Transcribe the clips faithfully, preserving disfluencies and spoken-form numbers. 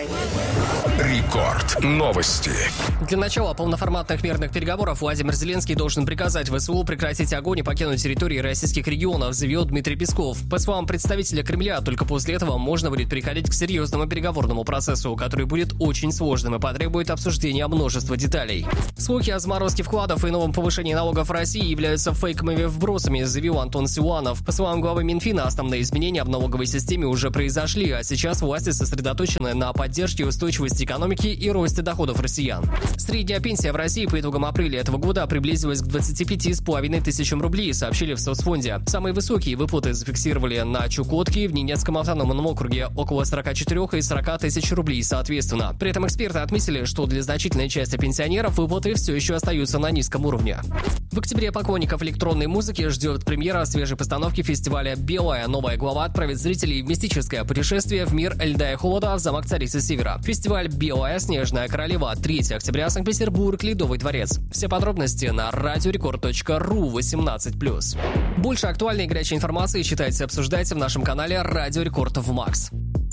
Рекорд. Новости. Для начала полноформатных мирных переговоров Владимир Зеленский должен приказать ВСУ прекратить огонь и покинуть территории российских регионов, заявил Дмитрий Песков. По словам представителя Кремля, только после этого можно будет переходить к серьезному переговорному процессу, который будет очень сложным и потребует обсуждения множества деталей. Слухи о заморозке вкладов и новом повышении налогов в России являются фейковыми вбросами, заявил Антон Силуанов. По словам главы Минфина, основные изменения в налоговой системе уже произошли, а сейчас власти сосредоточены на поддержке устойчивости экономики и росте доходов россиян. Средняя пенсия в России по итогам апреля этого года приблизилась к двадцати пяти с половиной тысячам рублей, сообщили в соцфонде. Самые высокие выплаты зафиксировали на Чукотке, в Ненецком автономном округе около сорока четырёх и сорока тысяч рублей соответственно. При этом эксперты отметили, что для значительной части пенсионеров выплаты все еще остаются на низком уровне. В октябре поклонников электронной музыки ждет премьера свежей постановки фестиваля «Белая». Новая глава отправит зрителей в мистическое путешествие в мир льда и холода в замок Царицы Севера. Фестиваль «Белая. Снежная королева». третьего октября, Санкт-Петербург, Ледовый дворец. Все подробности на радиорекорд точка ру восемнадцать плюс. Больше актуальной и горячей информации читайте и обсуждайте в нашем канале Радио Рекорд в Макс.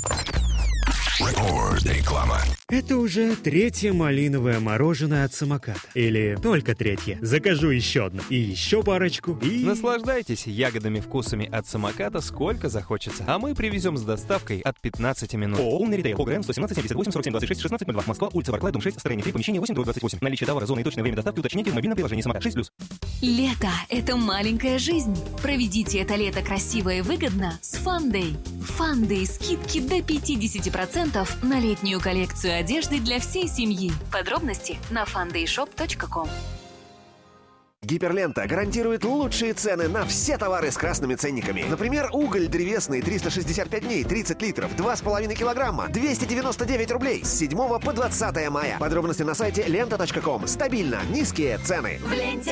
Рекорд. Реклама. Это уже третье малиновое мороженое от самоката. Или только третье. Закажу еще одно. И еще парочку. И... Наслаждайтесь ягодами вкусами от самоката сколько захочется. А мы привезем с доставкой от пятнадцати минут. ООО «Умный ритейл». ОГРН сто семнадцать семьдесят восемь сорок семь двадцать шесть шестнадцать ноль два. Москва, улица Барклай, дом шесть, строение три, помещение восемь, двадцать восемь. Наличие товара, зоны и точное время доставки уточните в мобильном приложении самокат шесть плюс. Лето – это маленькая жизнь. Проведите это лето красиво и выгодно с Фандэй. Фандэй – скидки до пятьдесят процентов на летнюю коллекцию одежды для всей семьи. Подробности на фандэй шоп точка ком. Гиперлента гарантирует лучшие цены на все товары с красными ценниками. Например, уголь древесный триста шестьдесят пять дней, тридцать литров, два с половиной килограмма, двести девяносто девять рублей с седьмого по двадцатое мая. Подробности на сайте лента точка ком. Стабильно низкие цены. В ленте